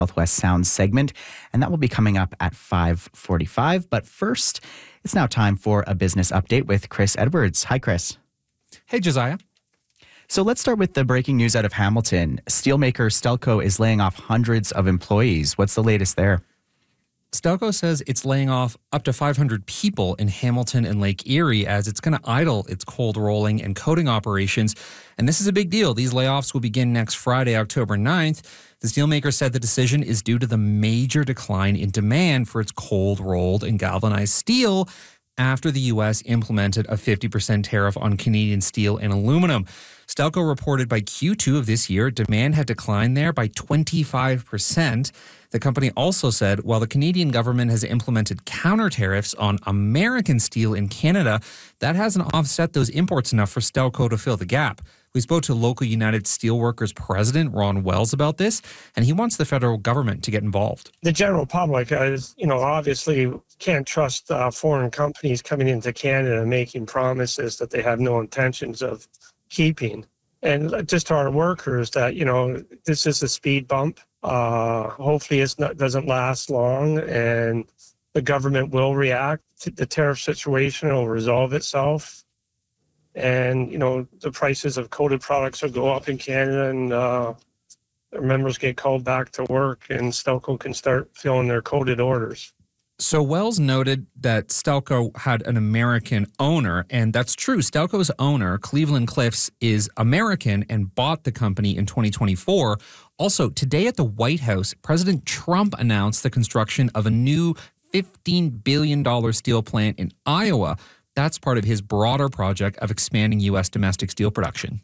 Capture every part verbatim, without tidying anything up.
Southwest Sound segment, and that will be coming up at five forty-five. But first, it's now time for a business update with Chris Edwards. Hi, Chris. Hey, Josiah. So let's start with the breaking news out of Hamilton. Steelmaker Stelco is laying off hundreds of employees. What's the latest there? Stelco says it's laying off up to five hundred people in Hamilton and Lake Erie as it's going to idle its cold rolling and coating operations. And this is a big deal. These layoffs will begin next Friday, October ninth. The steelmaker said the decision is due to the major decline in demand for its cold rolled and galvanized steel after the U S implemented a fifty percent tariff on Canadian steel and aluminum. Stelco reported by Q two of this year, demand had declined there by twenty-five percent. The company also said while the Canadian government has implemented counter tariffs on American steel in Canada, that hasn't offset those imports enough for Stelco to fill the gap. We spoke to local United Steelworkers president Ron Wells about this, and he wants the federal government to get involved. The general public, is, you know, obviously can't trust uh, foreign companies coming into Canada and making promises that they have no intentions of keeping. And just to our workers that, you know, this is a speed bump. Uh, hopefully it doesn't last long and the government will react. The tariff situation will resolve itself. And, you know, the prices of coated products will go up in Canada and uh, their members get called back to work and Stelco can start filling their coated orders. So Wells noted that Stelco had an American owner, and that's true. Stelco's owner, Cleveland Cliffs, is American and bought the company in twenty twenty-four. Also, today at the White House, President Trump announced the construction of a new fifteen billion dollars steel plant in Iowa. That's part of his broader project of expanding U S domestic steel production.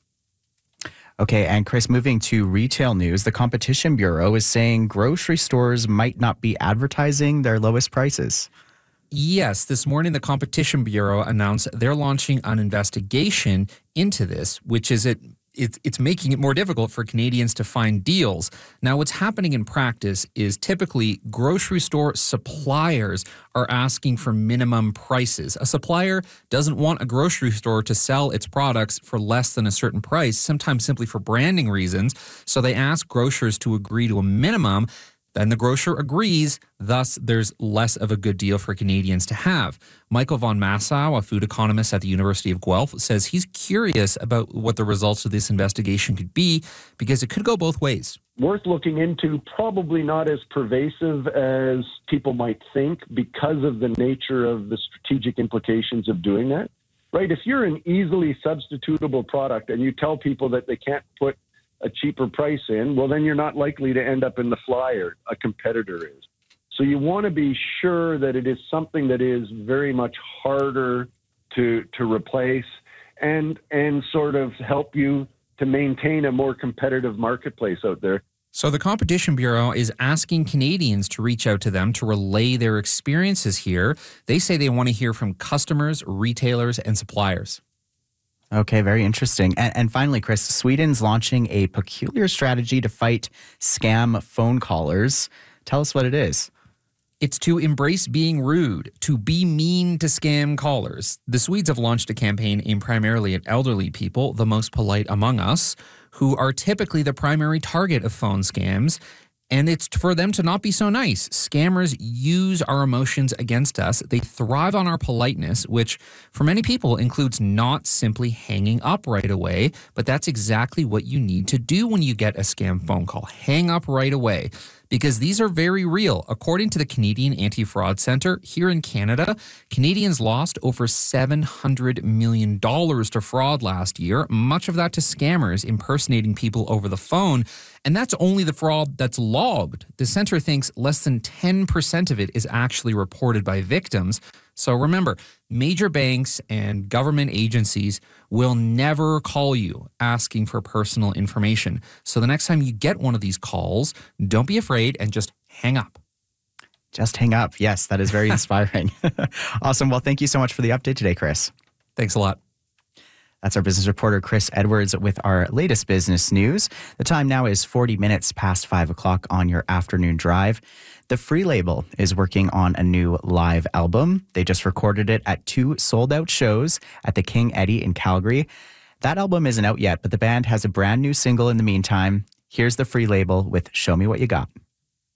Okay, and Chris, moving to retail news, the Competition Bureau is saying grocery stores might not be advertising their lowest prices. Yes, this morning the Competition Bureau announced they're launching an investigation into this, which is it it's it's making it more difficult for Canadians to find deals. Now, what's happening in practice is typically grocery store suppliers are asking for minimum prices. A supplier doesn't want a grocery store to sell its products for less than a certain price, sometimes simply for branding reasons. So they ask grocers to agree to a minimum. Then the grocer agrees, thus there's less of a good deal for Canadians to have. Michael von Massow, a food economist at the University of Guelph, says he's curious about what the results of this investigation could be because it could go both ways. Worth looking into, probably not as pervasive as people might think because of the nature of the strategic implications of doing that. Right? If you're an easily substitutable product and you tell people that they can't put a cheaper price in, well, then you're not likely to end up in the flyer. A competitor is. So you want to be sure that it is something that is very much harder to to replace and and sort of help you to maintain a more competitive marketplace out there. So the Competition Bureau is asking Canadians to reach out to them to relay their experiences here. They say they want to hear from customers, retailers, and suppliers. Okay, very interesting. And, and finally, Chris, Sweden's launching a peculiar strategy to fight scam phone callers. Tell us what it is. It's to embrace being rude, to be mean to scam callers. The Swedes have launched a campaign aimed primarily at elderly people, the most polite among us, who are typically the primary target of phone scams. And it's for them to not be so nice. Scammers use our emotions against us. They thrive on our politeness, which for many people includes not simply hanging up right away. But that's exactly what you need to do when you get a scam phone call. Hang up right away. Because these are very real. According to the Canadian Anti-Fraud Centre, here in Canada, Canadians lost over seven hundred million dollars to fraud last year, much of that to scammers impersonating people over the phone. And that's only the fraud that's logged. The centre thinks less than ten percent of it is actually reported by victims. So remember, major banks and government agencies will never call you asking for personal information. So the next time you get one of these calls, don't be afraid and just hang up. Just hang up. Yes, that is very inspiring. Awesome. Well, thank you so much for the update today, Chris. Thanks a lot. That's our business reporter, Chris Edwards, with our latest business news. The time now is forty minutes past five o'clock on your afternoon drive. The Free Label is working on a new live album. They just recorded it at two sold-out shows at the King Eddie in Calgary. That album isn't out yet, but the band has a brand new single in the meantime. Here's the Free Label with Show Me What You Got.